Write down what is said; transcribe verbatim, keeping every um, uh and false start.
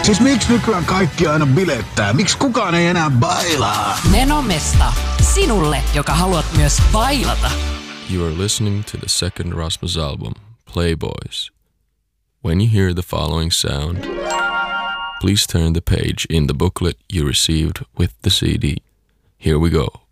Siis miksi nykyään kaikki aina bilettää? Miksi kukaan ei enää bailaa? Menomesta. Sinulle, joka haluat myös bailata. You are listening to the second Rasmus album, Playboys. When you hear the following sound, please turn the page in the booklet you received with the C D. Here we go.